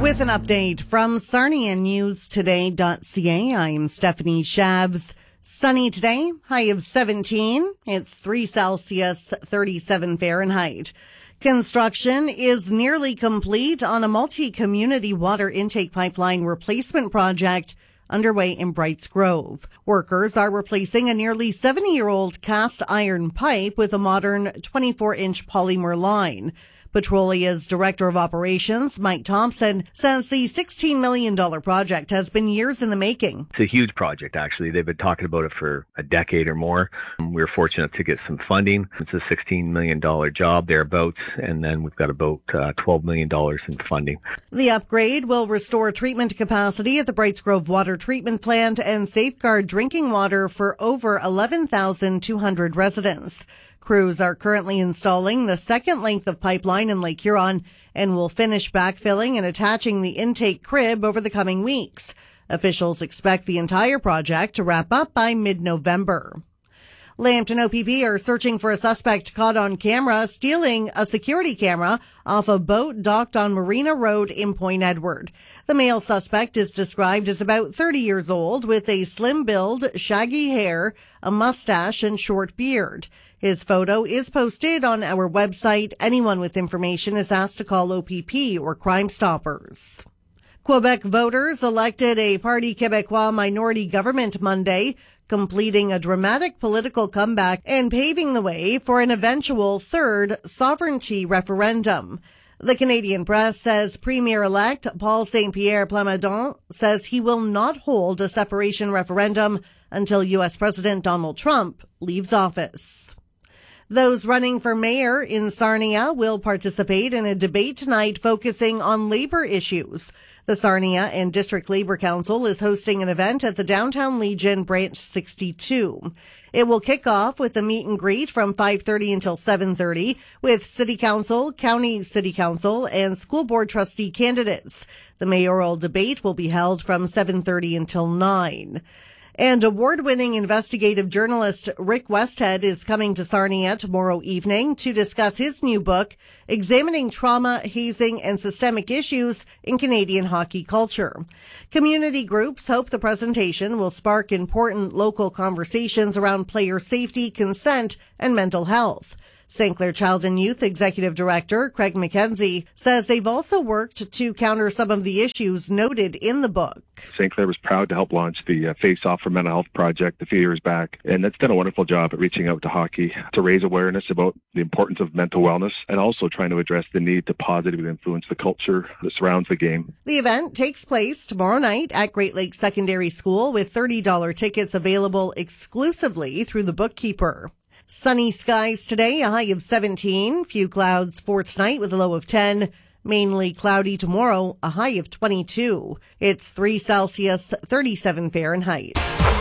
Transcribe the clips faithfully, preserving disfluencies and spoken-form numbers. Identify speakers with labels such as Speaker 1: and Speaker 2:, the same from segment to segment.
Speaker 1: With an update from Sarnia News Today dot C A, I'm Stephanie Shabs. Sunny today, high of seventeen. It's three Celsius, thirty-seven Fahrenheit. Construction is nearly complete on a multi-community water intake pipeline replacement project underway in Brights Grove. Workers are replacing a nearly seventy-year-old cast iron pipe with a modern twenty-four inch polymer line. Petrolia's Director of Operations, Mike Thompson, says the sixteen million dollars project has been years in the making.
Speaker 2: It's a huge project, actually. They've been talking about it for a decade or more. We were fortunate to get some funding. It's a sixteen million dollars job thereabouts, and then we've got about uh, twelve million dollars in funding.
Speaker 1: The upgrade will restore treatment capacity at the Brights Grove Water Treatment Plant and safeguard drinking water for over eleven thousand two hundred residents. Crews are currently installing the second length of pipeline in Lake Huron and will finish backfilling and attaching the intake crib over the coming weeks. Officials expect the entire project to wrap up by mid-November. Lambton O P P are searching for a suspect caught on camera stealing a security camera off a boat docked on Marina Road in Point Edward. The male suspect is described as about thirty years old with a slim build, shaggy hair, a mustache, and short beard. His photo is posted on our website. Anyone with information is asked to call O P P or Crime Stoppers. Quebec voters elected a Parti Québécois minority government Monday, completing a dramatic political comeback and paving the way for an eventual third sovereignty referendum. The Canadian Press says Premier-elect Paul Saint-Pierre Plamondon says he will not hold a separation referendum until U S President Donald Trump leaves office. Those running for mayor in Sarnia will participate in a debate tonight focusing on labor issues. The Sarnia and District Labor Council is hosting an event at the Downtown Legion Branch sixty-two. It will kick off with a meet and greet from five thirty until seven thirty with City Council, County City Council, and School Board trustee candidates. The mayoral debate will be held from seven thirty until nine. And award-winning investigative journalist Rick Westhead is coming to Sarnia tomorrow evening to discuss his new book, Examining Trauma, Hazing, and Systemic Issues in Canadian Hockey Culture. Community groups hope the presentation will spark important local conversations around player safety, consent, and mental health. Saint Clair Child and Youth Executive Director Craig McKenzie says they've also worked to counter some of the issues noted in the book.
Speaker 3: Saint Clair was proud to help launch the uh, Face Off for Mental Health project a few years back, and that's done a wonderful job at reaching out to hockey to raise awareness about the importance of mental wellness and also trying to address the need to positively influence the culture that surrounds the game.
Speaker 1: The event takes place tomorrow night at Great Lakes Secondary School with thirty dollars tickets available exclusively through the bookkeeper. Sunny skies today, a high of seventeen. Few clouds for tonight with a low of ten. Mainly cloudy tomorrow, a high of twenty-two. It's three Celsius, thirty-seven Fahrenheit.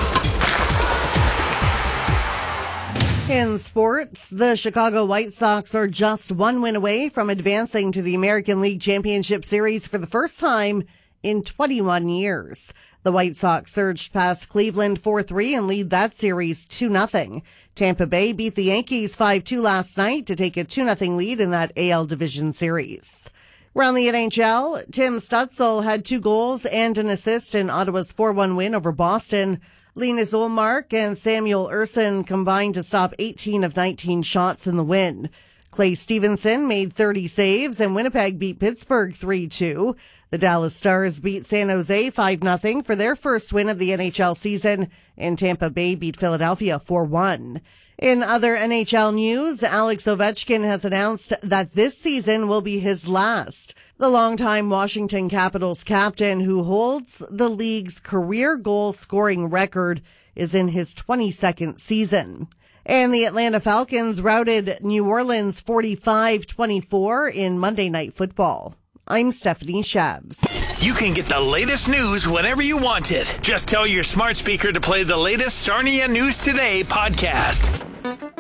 Speaker 1: In sports, the Chicago White Sox are just one win away from advancing to the American League Championship Series for the first time in twenty-one years. The White Sox surged past Cleveland four three and lead that series two nothing. Tampa Bay beat the Yankees five two last night to take a two nothing lead in that A L Division Series. Around the N H L, Tim Stutzel had two goals and an assist in Ottawa's four one win over Boston. Linus Ullmark and Samuel Ersson combined to stop eighteen of nineteen shots in the win. Clay Stevenson made thirty saves and Winnipeg beat Pittsburgh three two. The Dallas Stars beat San Jose five nothing for their first win of the N H L season, and Tampa Bay beat Philadelphia four one. In other N H L news, Alex Ovechkin has announced that this season will be his last. The longtime Washington Capitals captain, who holds the league's career goal scoring record, is in his twenty-second season. And the Atlanta Falcons routed New Orleans forty-five twenty-four in Monday Night Football. I'm Stephanie Shabs.
Speaker 4: You can get the latest news whenever you want it. Just tell your smart speaker to play the latest Sarnia News Today podcast.